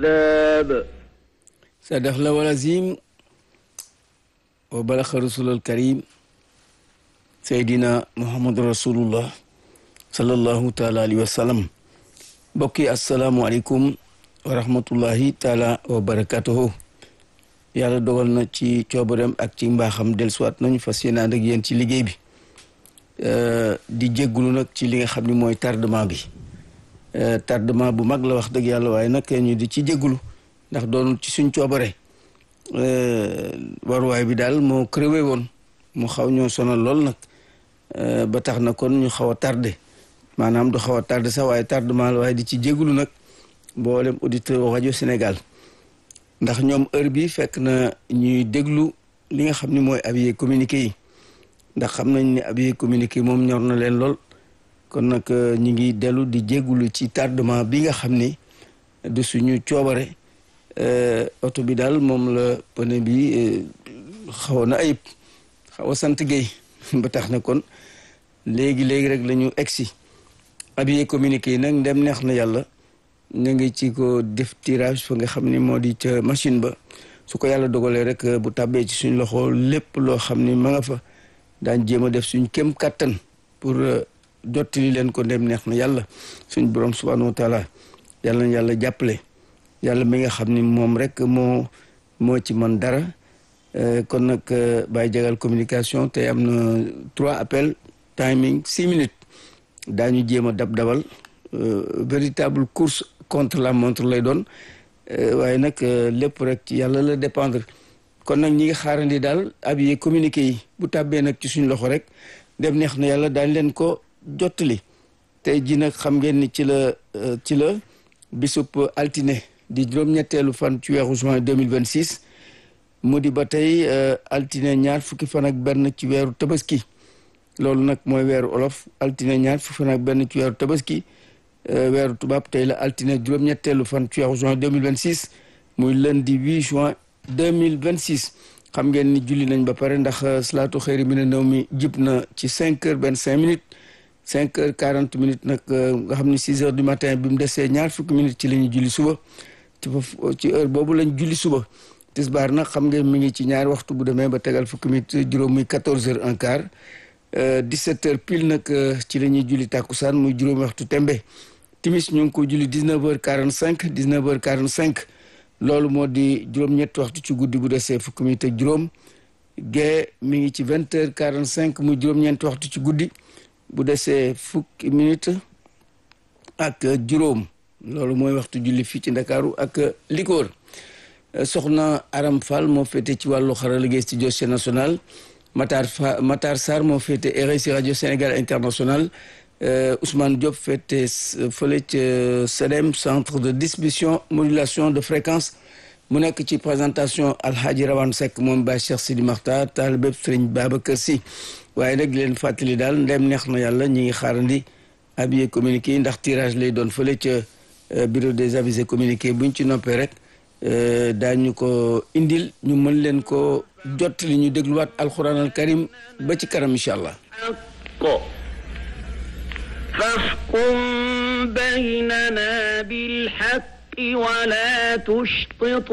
كذاب صدق الله العظيم وبلغ رسول الكريم سيدنا محمد رسول الله صلى الله تعالى عليه وسلم بقي السلام عليكم ورحمة الله تعالى وبركاته yàlla dogal na ci coobareem ak ci mbaaxam dellusiwaat nañu fas yéene ànd ak yéen ci liggéey bi di jéggulu nag ci li nga xam ne mooy tardement bi tardement bu mag la wax dëgg yàlla waaye nag ñu di ci jéggulu ndax doonul ci suñ coobare waruwaay bi daal moo crevé woon mu xaw ñoo sonal lool nag ba tax na kon ñu xaw a tardé maanaam du xaw a tardé sax waaye tardement la waaye di ci jéggulu nag mboolem auditeur rajo Sénégal ndax ñoom heure bi fekk na ñuy déglu li nga xam ne mooy avis communiqué yi ndax xam nañ ne avis communiqué moom ñor na leen lool kon nag ñu ngi dellu di jéggulu ci tardement bi nga xam ni du suñu coobare oto bi daal moom la pneu bi xaw na ayib xaw a sant Guèye ba tax na kon léegi rek la ñu egsi avis communiqué yi nag ndem neex na yàlla ñu ngi ci ko def tirage fa nga xam ni moo di ca machine ba su ko yàlla dogalee rek bu tàbbee ci suñ loxo lépp loo xam ni ma nga fa daan jéem a def suñ kem kàttan pour jottali leen ko ndem neex na yàlla suñ borom subhanahu wa taala yàlla na yàlla jàppale yàlla mi nga xam ni moom rek moo ci man dara kon nag Baye Jagal communication tey am na 3 appels timing 6 minutes daañu jéem a dabal véritable course contre la montre lay doon waaye nag lépp rek ci yàlla la dépendre kon nag ñi ngi xaarandi daal avis communiqué yi bu tàbbee nag ci suñ loxo rek dem neex na yàlla daañ leen ko jottali tey ji nag xam ngeen ni ci la bisub altine di juróom-ñetteelu fan ci weeru juin 2026 mu di ba tey altine ñaar fukki fan ak benn ci weeru tabaski loolu nag mooy weeru olof altine ñaar fukki fan ak benn ci weeru tabaski weeru tubaab tey la altine juróom-ñetteelu fan ci weeru juin 2026 muy lundi 8 juin 2026 xam ngeen ni julli nañ ba pare ndax salaatu xëyri mi ne naw mi jib na ci 5h25 minutes 5h40 minutes nag nga xam ni 6h du matin bi mu desee ñaar fukki minutes ci la ñuy julli suba ci heure boobu lañ julli suba tisbaar nag xam ngeen mi ngi ci ñaari waxtu bu demee ba tegal fukki minutes juróom muy 14h15 17h pile nag ci la ñuy julli tàkkusaan muy juróomi waxtu tembe timis ñu ngi ko julli 19h45 loolu moo di juróom-ñetti waxtu ci guddi bu desee fukki minutes ak juróom gee mi ngi ci 20h45 muy juróom-ñeenti waxtu ci guddi bu desee fukki minutes ak juróom loolu mooy waxtu julli fii ci Ndakaaru ak li ko wër soxna Aram Fall moo féete ci wàllu xarala gi studio national Matar Sarr moo féete RSI rajo Sénégal international Ousmane Diop féete fële ca CEDEM centre de distribution modulation de fréquence mu nekk ci présentation Alhaji Rawane Seck moom Baye Cheikh Sidi Makhtar taalibe Serigne Babacar Sy waaye nag leen fàttali daal ndem neex na yàlla ñi ngi xaarandi avis communiqué ndax tirage lay doon fële ca bureau des avis et communiqués buñ ci noppee rek daañu ko indil ñu mën leen ko jot li ñu dégluwaat alquran al karim ba ci kanam incha allah fahkum baynana bil haqqi wa la tushtit